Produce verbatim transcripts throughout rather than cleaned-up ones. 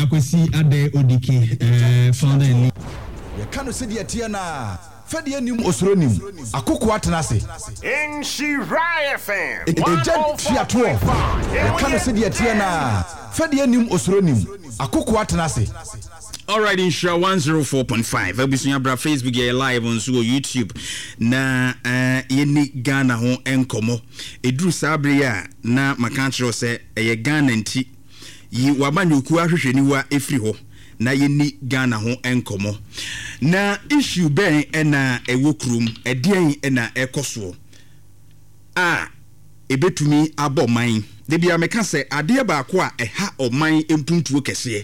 Kwesi Ade Odike eh founder ni ya kanu se de atia na fa de anim osronim akoko atenase in Shirai F M eja fiato ya kanu se de atia na fa de anim osronim akoko atenase. All right, in show one oh four point five. I'll be seeing your Facebook here live on so YouTube. Na uh yeni Ghana ho enkomo. Edru sabria na makantro se eye Ghana nti yi wabanyoku ahwehwe ni wa efri ho. Na yeni Ghana ho enkomo. Na issue ben ena ewokrum edien ena ekoso. Ah ebetumi abo man. De bia meka se ade ba ko a eha oman empuntuo kese.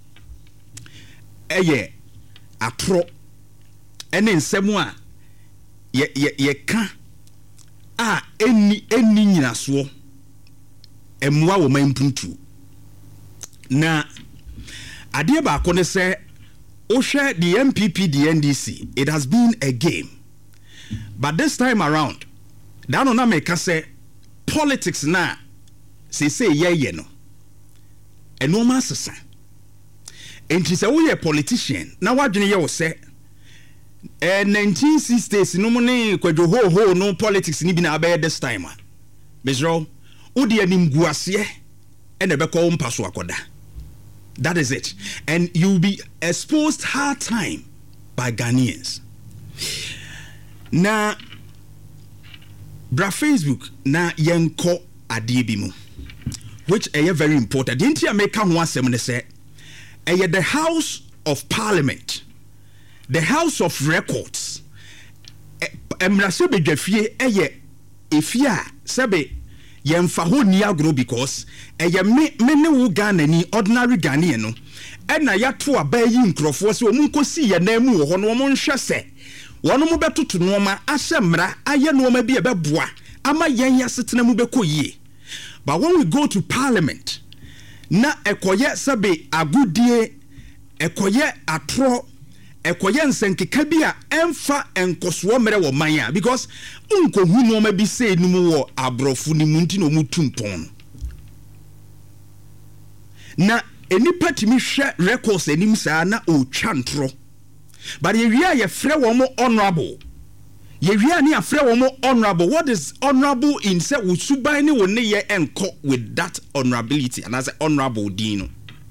Eye atro ene nsemu a ye ye ye ka a eni eni nyinaso emwa wo mampuntu na ade ba ko ne se o hwe the M P P the N D C. It has been a game, but this time around that no na make say politics na say say ye ye no eno ma sesa. Enti se wo ye politician na wadwene ye wo se eh nineteen sixties no mo ne kwadwo ho ho no politics ni bi na abaye this time a bezro wo de anim guase e na be ko mpaso akoda. That is it, and you'll be exposed hard time by Ghanaians. Na bra Facebook na yenko adie bi mu, which are very important. Didn't you make one asem ne say the House of Parliament, the House of Records, emrase bedwafie eye efia sebe yemfa ho ni agro because eye me me ne wo Ghana ni ordinary Ghanaian no e na ya to aba yi nkrofo se omu nkosi ye na mu wo ho no mo nhwe se wono mo betoto no ma ahye mra aye no ma bi e beboa ama yen ya setena mu bekoyie. But when we go to Parliament na ekoye sebe agudie ekoye atro ekoye nsenkeka bi a emfa enkoso mere wo man a because unkohu no ma bi sei numu wo abrofu ni munti no mutumpon na enipa timi hwe records enim saa na o twantro. But ye wia ye frɛ wo mo honorable, ye wia ni afrɛ wo mo honorable. What is honorable in say wo suban ni wo ne ye enko with that honorability, and as a honorable dino.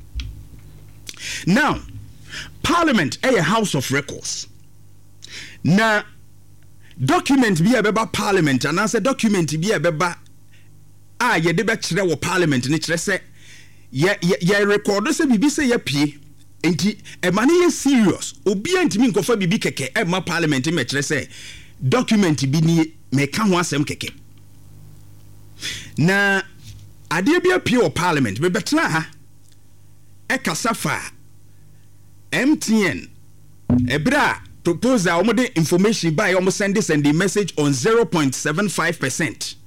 Now Parliament a House of Records. Na document bi a beba Parliament, and as a document bi a beba ah ye de be kire wo Parliament ni kire se ye ye record se bibi se ye pie enti e mane ye serious obi antimi nkofa bibi keke e ma Parliament me kire se document bi ni me ka ho asem keke. Na ade bi apie wo Parliament be betra ha e kasafa M T N ebra propose a omode information by omo send this and the message on zero point seven five percent.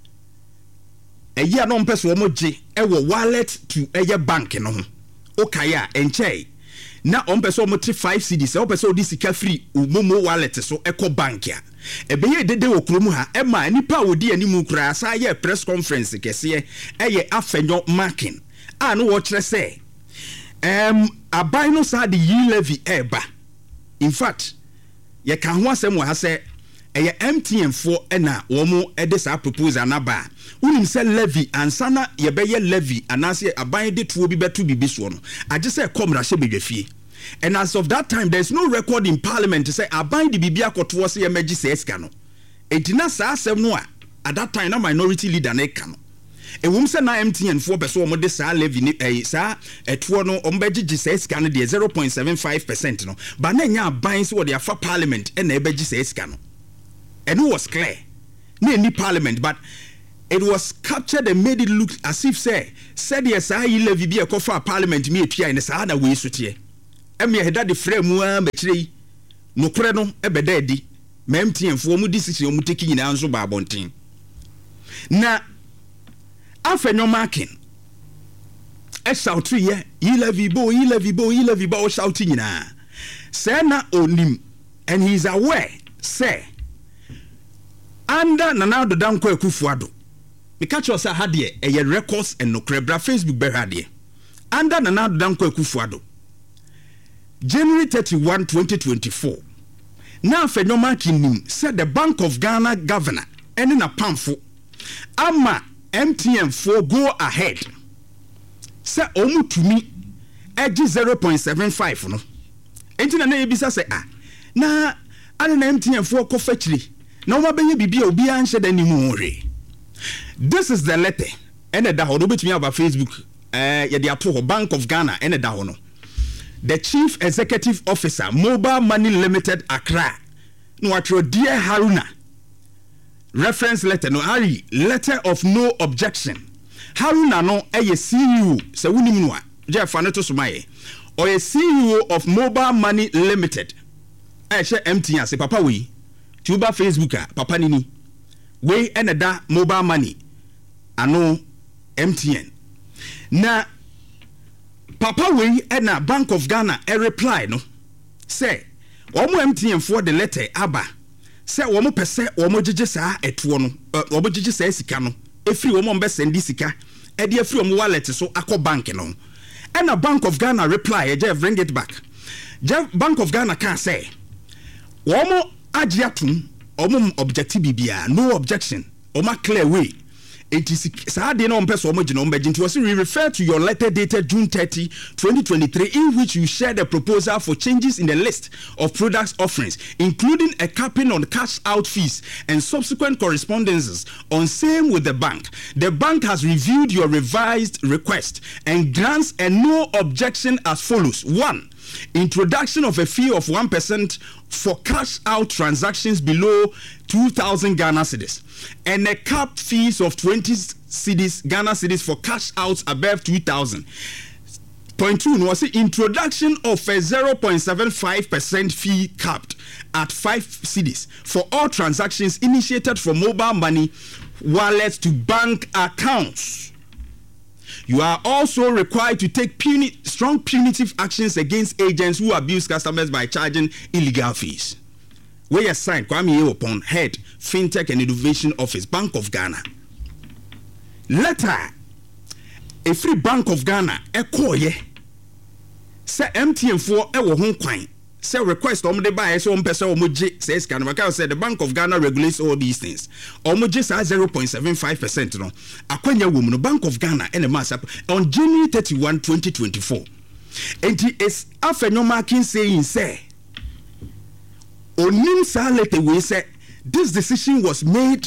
A year no person omo je e wo wallet to eye bank no ho okaya enche na on person omo tre five cedis o person odi sika free umomo wallet so eko bank ya e be ye dede wo kromu ha e ma nipa odi animu kura sa ye press conference kese eye afenyo marking a no wo kire say um abai no sa the ye levy eba. In fact ye kan ho asem wo ha say eye M T N for ena wo mo e de sa proposal na ba unim se levy ansana ye be ye levy anase aban de tuo bi betu bibi so no age say komra hye bedwafie. And as of that time there's no record in Parliament to say aban de bibi akoto se ye magi se eska no etina sa asem no a at that time na minority leader na eka no e wum se na M T N for person mo de sa levy ni eh sa etuo no ombegigi se eska no de zero point seven five percent no ba na nya aban se wo de afa Parliament e na ebegi se eska no. And it was clear na any Parliament, but it was captured and made it look as if say said yes I levy bi ekofa Parliament me etua in sa na we sotie em ye heda de frame a betire no kore no ebeda edi M T N fo mu decision mu take nyina nso ba abonten na afenyo marking e shout ye yi levy bo yi levy bo yi levy bo shout nyina say na onim, and he is aware say under Nana Addo Dankwa Akufo-Addo me catch us had e records and no crebra Facebook be had under Nana Danko Akufo-Addo, January thirty-first, twenty twenty-four. Now Fenoma Kinim said the Bank of Ghana governor and in a pamphlet ama M T N for go ahead. Say omu to me edge zero point seven five no. Enti na na ebisa say ah na ana na M T N for ko fetchly. Na uma benye bibia obi anhye da ni mu ore. This is the letter. Ene da ho do betumi aba Facebook eh ye de ato ho Bank of Ghana ene da ho no. The Chief Executive Officer, Mobile Money Limited, Accra. No, atro dear Haruna. Reference letter, no, Harry, letter of no objection. Haruna no, a C E O, se unimwa, Jeff Faneto Sumaye, or a C E O of Mobile Money Limited. I share M T N, say Papa we, Tuba Facebooker, Papa Nini, we enada Mobile Money, ano M T N. Na, Papa we and a Bank of Ghana a reply no say omo M T N for the letter aba say omo pese omo gege saa etuo no omo gege saa sika no efri omo mbe send sika e de efri omo wallet so akọ bank no and a Bank of Ghana reply e just bring it back. Jeff Bank of Ghana can say omo agiatum omo objective bibia no objection omo clear way. It is sad no person was we refer to your letter dated June thirtieth, twenty twenty-three, in which you shared a proposal for changes in the list of products offerings, including a capping on cash out fees and subsequent correspondences on same with the bank. The bank has reviewed your revised request and grants a no objection as follows. One, introduction of a fee of one percent for cash out transactions below two thousand Ghana cedis and a capped fees of twenty cedis Ghana cedis for cash outs above two thousand. Point two was the introduction of a zero point seven five percent fee capped at five cedis for all transactions initiated from mobile money wallets to bank accounts. You are also required to take puni- strong punitive actions against agents who abuse customers by charging illegal fees. Where you sign Kwame Yeopon, Head, Fintech and Innovation Office, Bank of Ghana. Letter, a free Bank of Ghana, a call ye. Say M T N for a home coin. Say request om de buy so on person omoje says can say the Bank of Ghana regulates all these things. Omoje say zero point seven five percent no. Akwanya woman no Bank of Ghana and a mass on January thirty-first, twenty twenty-four. And it is after no marking saying say onim sa letter we say this decision was made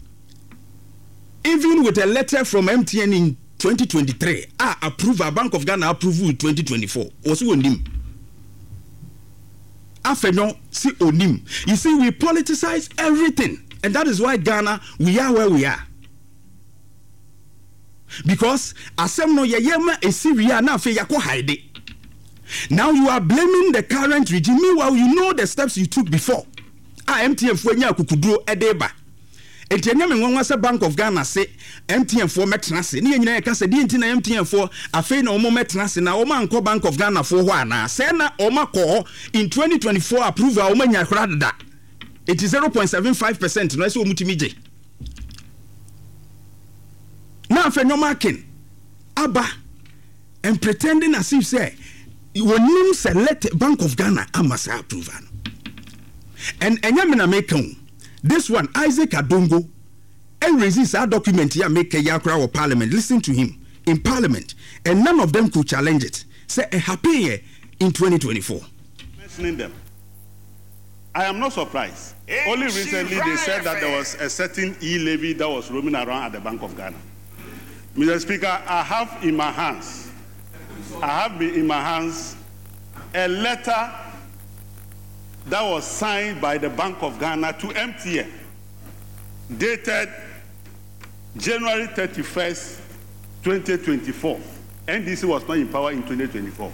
even with a letter from M T N in twenty twenty-three. Ah, approve a Bank of Ghana approve in twenty twenty-four. Also onim. Afeno see onim. You see, we politicize everything, and that is why Ghana we are where we are. Because asem no yeyema esiria na fe yako hide. Now you are blaming the current regime. Meanwhile, you know the steps you took before. Ah, M T N for nya kukuduro edeba. Enti enya me nwanwa se Bank of Ghana say M T N for metenase. Ni nyina ye ka se di enti na M T N for afei na omo metenase na omo anko Bank of Ghana for ho ana. Say na omo ko in twenty twenty-four approval omo nya kra dada. It is zero point seven five percent no so omutimi je. Na afei no marking aba and pretending as if say when you select Bank of Ghana amasa approval. And enya me na make this one, Isaac Adongo, and resist our document here make a yakra or parliament. Listen to him in parliament, and none of them could challenge it. Say a happy year in twenty twenty-four. Mentioning them, I am not surprised. Only recently they said that there was a certain e-levy that was roaming around at the Bank of Ghana. Mister Speaker, I have in my hands, I have in my hands a letter that was signed by the Bank of Ghana to M T N, dated January thirty-first, twenty twenty-four. N D C was not in power in twenty twenty-four.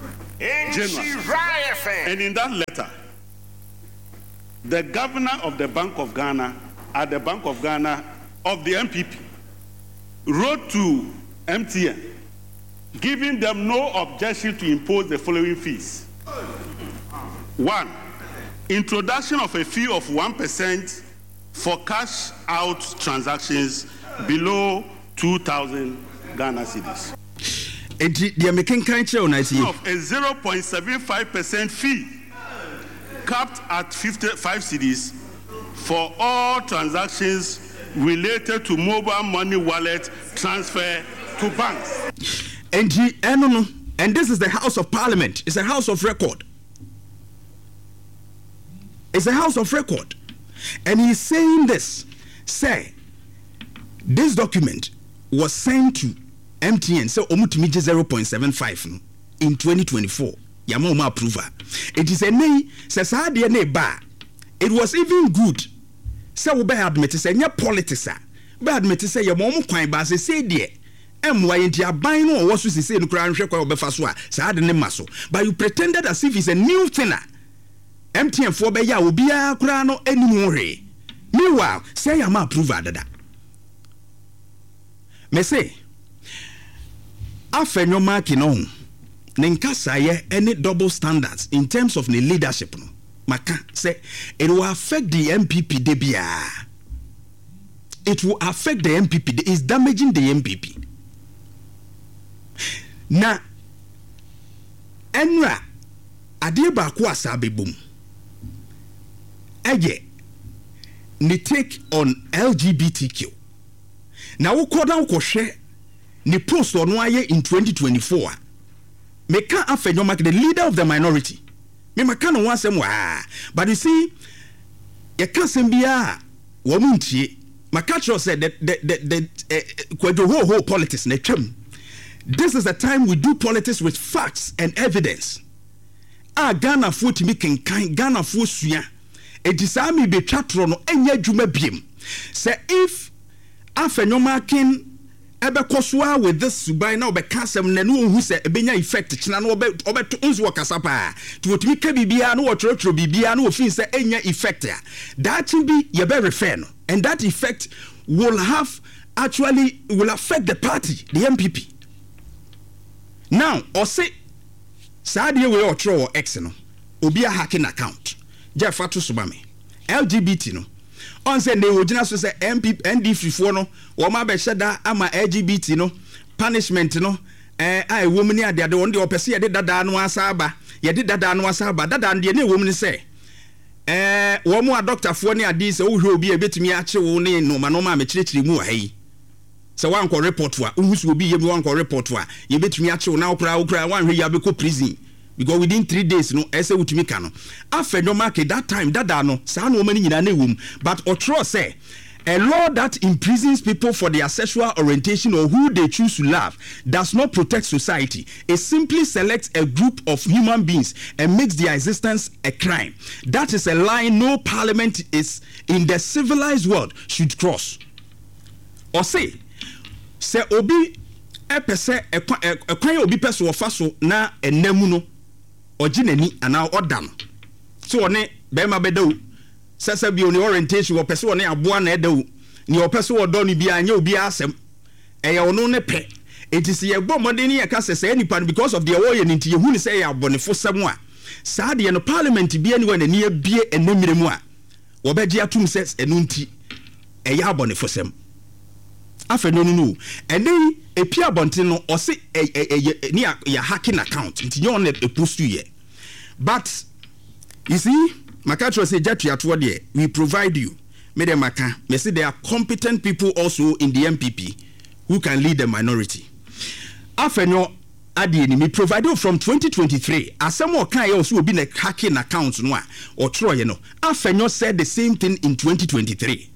January. And in that letter, the governor of the Bank of Ghana at the Bank of Ghana of the M P P wrote to M T N, giving them no objection to impose the following fees. One, introduction of a fee of one percent for cash out transactions below two thousand Ghana cedis. enti de making kan kire una see of a zero point seven five percent fee capped at fifty-five cedis for all transactions related to mobile money wallet transfer to banks. Enti eno no, and this is the House of Parliament. It's a house of record. It's a house of record. And he's saying this. Say, this document was sent to M T N. So, Omutumiji zero point seven five no, in twenty twenty-four. Yamoma approval. It is a nay, says, ba. It was even good. So, we admit to say, yeah, politics. We admit to say, your mom quite bas, say, dear. M Y N T A buying or was to say, no crown shake or befaswa, sad and maso. But you pretended as if it's a new thing. M T N for Beya will be a crano anymore. Meanwhile, say I'm approval that. Me say, after no marking on, Ninkasa ye any double standards in terms of the leadership. No, Maka say it will affect the M P P debia. It will affect the M P P. It's damaging the M P P. Na enra adie ba ko asabe bom. Ege ni take on L G B T Q. Na wo koda wo hwe ni post ono aye in twenty twenty-four. Me can afenyo mark the leader of the minority. Me maka no wasem wa. But you see, ye ka sem bia wo muntie. Maka tro said that the the the kwadwo ho ho politics na twam. This is the time we do politics with facts and evidence. Ah, Ghana fo timi kenkan, Ghana fo sua. Etisami be chatro no enya dwuma biem. Say if afenyomakin ebe kosua with this subai na obeka asem na no hu se ebenya effect kina na obe obeto unzu wakasapa to otimi ka bibia na wotrotro bibia na ofin se enya effect ya. That will be ye be refer no, and that effect will have actually will affect the party, the M P P. Now, or say, Sadia we or throw X no, obi a hacking account. Jeffatu Subami, L G B T no. On say they would just say M P N D fifty-four no, or my beshada ama L G B T no, punishment no, eh, I woman ya the one the opposite did that no asaba, ye did that no asaba, that and the any woman say. Eh, one more doctor for near this, oh, who be a bit me actually no manoma me church remove hey. So one call report wa who will be one call report wa you bet me actual now cry cry one here be prison because within three days no ese utimi ka no after no market that time that no sa no many nyina na ewum but otro say a law that imprisons people for their sexual orientation or who they choose to love does not protect society. It simply selects a group of human beings and makes their existence a crime. That is a line no parliament is in the civilized world should cross. Or say se obi epese ekwan obi peso ofaso na enemu no oginani ana odam so one be ma bedaw sese bi oni orientation opese one aboa na edaw ni opese odo ni bia anya obi asem eye ono ne pe etisi ye gbo modeni ye ka sese anipa because of the warrior nti ye hu ni say ye abonefo sem a saa de no parliament bia ni wana ni ebie enemiremu a wo beje atum ses enu nti eye abonefo sem afa no no and then a pia bontin no or say a near your hacking account nti you on a post you but you see Makatro say jatu atwo there we provide you me dem maka me say there are competent people also in the M P P who can lead the minority afa no ade ni me provide from twenty twenty-three asem o kan ye also obi na hacking account no a or troye no afa no said the same thing in twenty twenty-three.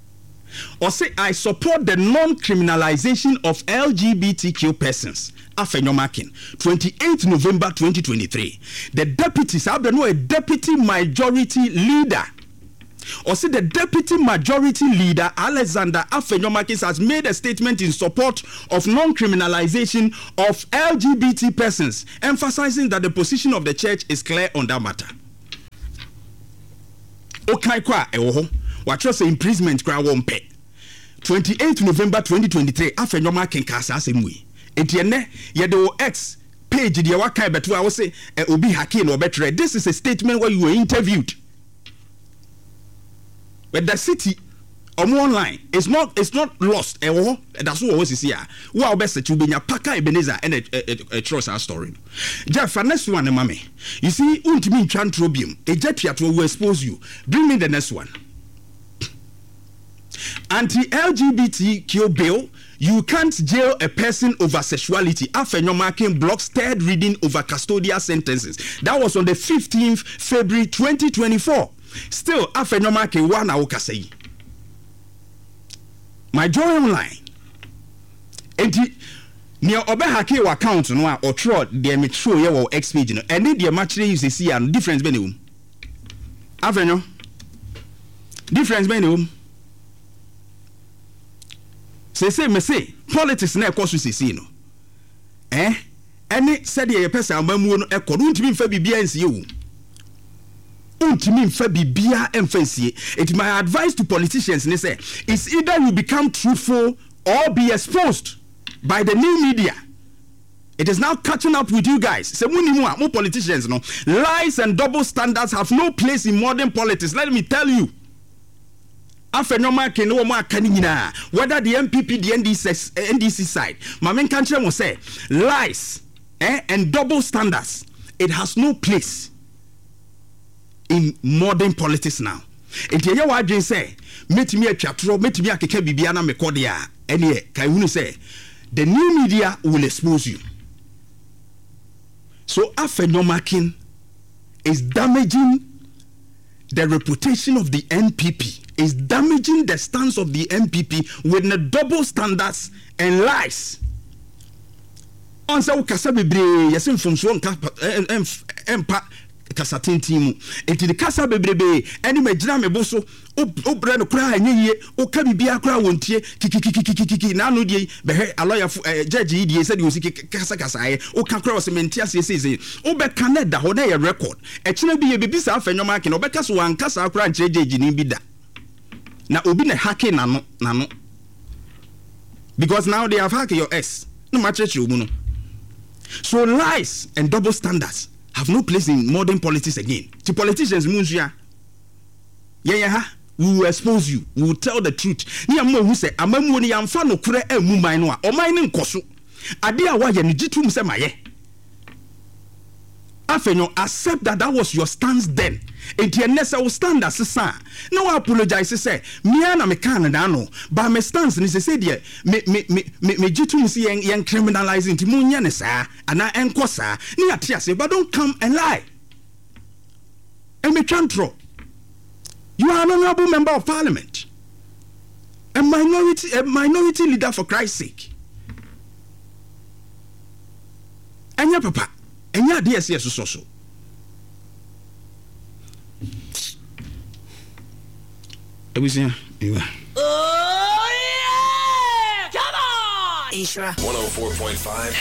Or say I support the non-criminalization of L G B T Q persons. Afenyomakin, twenty-eighth November twenty twenty-three. The deputies have been a deputy majority leader. Or say the deputy majority leader Alexander Afenyomakin has made a statement in support of non-criminalization of L G B T persons, emphasizing that the position of the church is clear on that matter. Okay, kwa ewo. What was the imprisonment cry won't pay. twenty-eighth November twenty twenty-three, after your marking cast as same way. Etienne, ye the X page, the Waka, but I will say, it will be hacking or better. This is a statement where you were interviewed. But the city omo online it's not it's not lost e wo that's what was here wo a best to benya paka Ebenezer and a trust our story Jeff next one mama you see untimi ntwa ntrobium e jatuato will expose you bring me the next one anti-L G B T Q bill. You can't jail a person over sexuality. Afenyomakin blocks third reading over custodial sentences. That was on the fifteenth February twenty twenty-four. Still, Afenyomakin one awokasei. My joy online. Enti near obehake wa account no or throw the metro ye wo X page no. And the match you see and difference be no. Afenyo. Difference be no. Say say me say politics na ekoso sisi no eh ene said ye pesa amamu no ekodo ntimi mfa bibia nsie wo ntimi mfa bibia emfa nsie. It my advice to politicians ne say is either you become truthful or be exposed by the new media. It is now catching up with you guys. Say munimu a mo politicians no lies and double standards have no place in modern politics. Let me tell you. Afenoma can no more canina whether the M P P, the N D C, N D C side. My main country will say lies eh, and double standards. It has no place in modern politics now. It is what I say. Meet me a chatro, meet me a keke bibiana mekodia. And ye, can say the new media will expose you. So Afenoma king is damaging the reputation of the N P P. Is damaging the stance of the N P P with the double standards and lies. On sa ukasa bebre yasin from so empa kasa tentimu enti de kasa bebrebe eni magina meboso obre no kura anyeye o ka bibia kura wontie kikikikikiki na no die behe aloya judge die said you see kasa kasa aye o ka kura sementi asese o be Canada ho na ye record e kina bi ye bibisa afenwoma ake no be kasa wan kasa kura nche judge ni bi da na obi na hacking na no na no because now they have hacked your S no matter you no. So lies and double standards have no place in modern politics again. To politicians munzia yeah yeah we will expose you, we will tell the truth. Ni ammo hu se amamu ni yamfa no kure emu man no a o man ni nkoso ade a wa ye no gitum se maye afenyo accept that that was your stance then. Enti enese wo stand asesa na wa apologize say me na me kan na no ba me stance ni say de me me me me gitum si yen yen criminalizing ti munya ne saa ana enko saa ni ate ase but don't come and lie. And me chantro you are an honorable member of parliament, a minority a minority leader for Christ's sake. Anya papa enya de ase so so Ebusia, you are. Oh yeah! Come on! Ishra. one oh four point five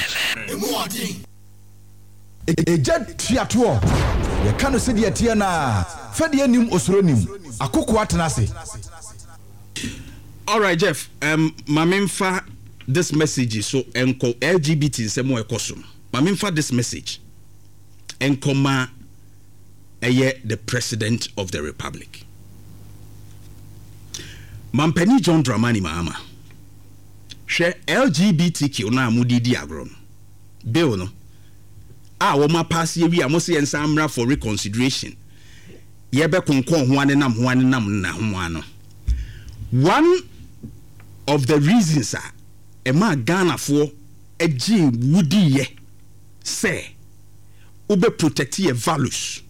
Eja tiato. Ye kanu se de atia na. Fede anim osoro nim. Akoko atenase. All right, Jeff. Um mamemfa this message so enko L G B T se mo ekoso. Mamemfa this message. Enkoma eye the president of the republic. Mampeni John Dramani Mahama. She L G B T Q na mudidi agron. Bill no. Ah, woma pass ye wi amose ensamra for reconsideration. Ye be konkon ho ane nam ho ane nam na ho ano. One of the reasons are e ma Ghana for eji wudi ye say ube protect your values.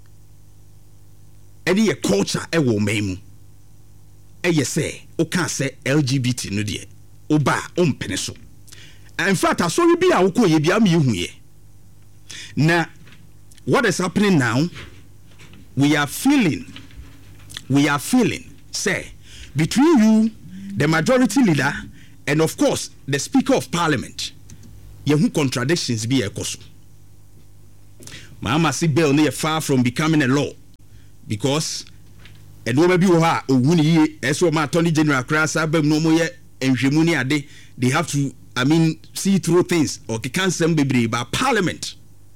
Any ye culture e wo memu. Eye say o can say L G B T no de oba ompene so. In fact asori bi a woko ye bia me hu ye. Now what is happening now, we are feeling we are feeling say between you, the majority leader, and of course the speaker of parliament, ye who contradictions be ekoso. Mama si bill near far from becoming a law because and wo ba bi wo ha owuni ye eso ma attorney general krasa bam no mo ye enhwemu ni ade, they have to I mean see through things or can some bebre ba parliament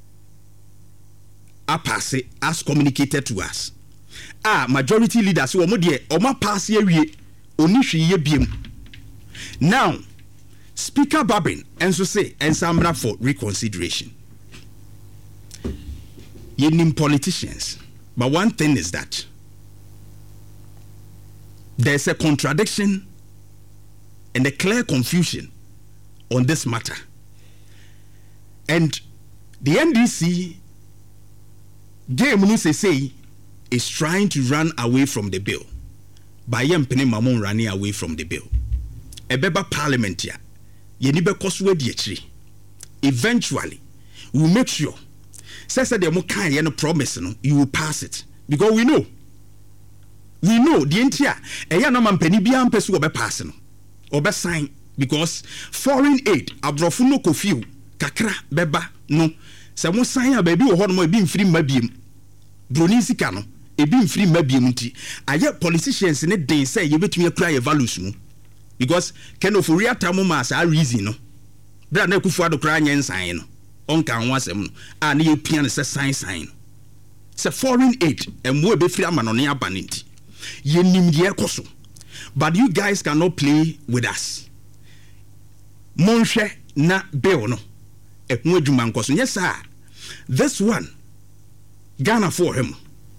a pass as communicated to us. Ah majority leaders wo mo de o ma pass ye wie oni hwe biem. Now Speaker Babin enso say ensamra for reconsideration. Yenim politicians, but one thing is that there's a contradiction and a clear confusion on this matter. And the N D C, Gay Munuse say, is trying to run away from the bill. By Yempene Mamon running away from the bill. Ebeba parliament ya, yenibe koswe dietri. Eventually, we'll make sure, says that the Mokai and promise, no, you will pass it. Because we know, we know the entire, a yana man penny biam pesu obe passing, obe sign, because foreign aid, abrofuno kofiu, kakra, beba, no, se mo sign a baby or hormone being free mabium, Brunisi cano. E be free maybe munti aye politicians ne dey say you betumi cry evaluation because ken of real time mas a reason no bra na kufu ado cry nyensan no onka ho asem no a na ye pia ne say sign sign say foreign aid emwo e be free ama no ne aba nti ye nim de ekoso but you guys cannot play with us monhwe na bill no e ho adwuma nkoso yes sir this one Ghana for him.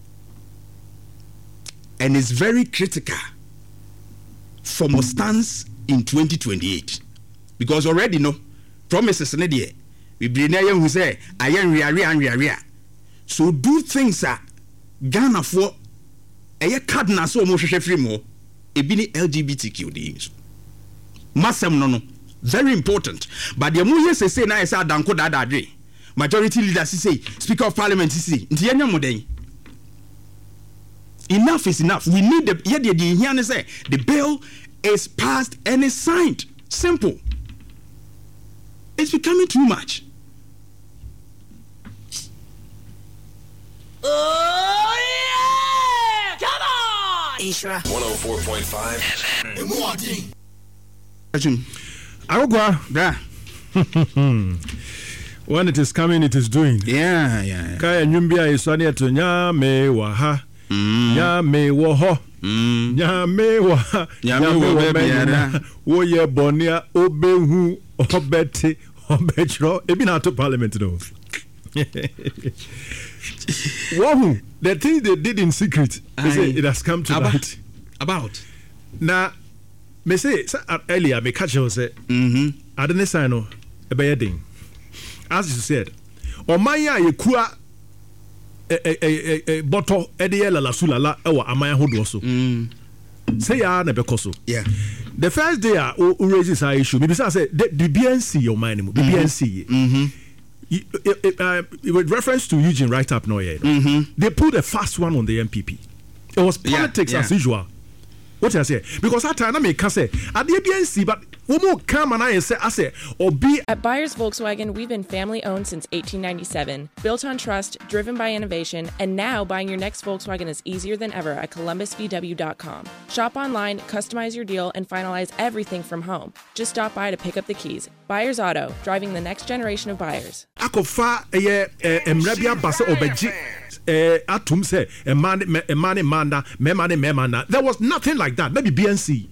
And it's very critical from a stance in twenty twenty-eight. Because already, no, promises in the we bring there who say, I am ria ria ria ria. So do things that Ghana for a cardinal so much free more, a bini L G B T Q names. Massam no no, very important. But the more you say, na esa danko da da dre. Majority leaders say, Speaker of Parliament say, Ntienya modern. Enough is enough. We need the yeah the the say the bill is passed and is signed. Simple. It's becoming too much. Oh yeah! Come on! Ishra. one oh four point five Agwa, Bra. when it is coming, it is doing. Yeah, yeah. Kaya nyumbia iswani to nyame waha. Nyame woho. Nyame waha. Nyame wabebia. Wo ye bonia obehu obete obechro. Ebi na to parliament though. Whoa, the thing they did in secret, they say it has come to about, light. About. Now, me say earlier, me catch you say, mm-hmm. I didn't say no, a bad thing. As you said, o maya ye kua a a a a bottle edie la sulala ewa amaya hodo so. Say ya na bekoso. Yeah. The first day I raises our issue. Maybe say the B N C your mind, B N C. Mm-hmm. It, it, it, uh, with reference to Eugene right up now, yeah, mm-hmm. they put a fast one on the M P P. It was politics yeah, yeah. as usual. What I say? Because that time I make say at the B N C, but one more come and I say I say or be at Buyers Volkswagen. We've been family owned since eighteen ninety-seven, built on trust, driven by innovation, and now buying your next Volkswagen is easier than ever at Columbus V W dot com. Shop online, customize your deal, and finalize everything from home. Just stop by to pick up the keys. Buyers Auto, driving the next generation of buyers. Akofa eye emrabia base obeji eh atum say e man e man manda me man me manda. There was nothing like that. Maybe B N C.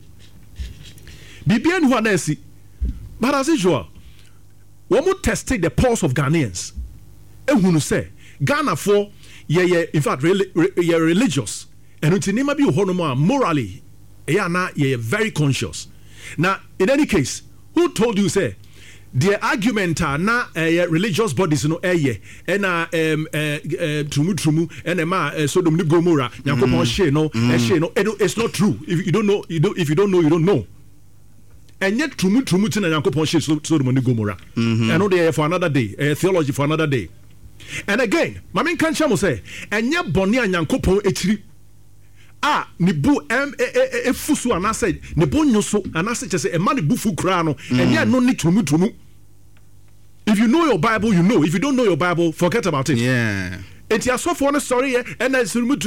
B B N who are see. But as usual, when we tested the pulse of Ghanaians, ehunu say Ghana for yeah yeah in fact really yeah religious and until name be honomo morally yeah na yeah very conscious. Now in any case, who told you say the argument are na uh, religious bodies no eh and uh, um uh, trumu trumu and ma uh, Sodom and Gomorrah yakopon she no eh she no it's not true. If you don't know you don't if you don't know you don't know. And yet trumu trumu tin yakopon she Sodom and Gomorrah. I know they for another day, uh, theology for another day. And again, Mamin Kancha mo say and yet boni yakopon etiri ah ni bu em e fusu anase ne bonyo so anase che say e ma ne bufu kra no enye no ni tumu tumu. If you know your Bible, you know. If you don't know your Bible, forget about it. Yeah. Enti asofo no sorry e na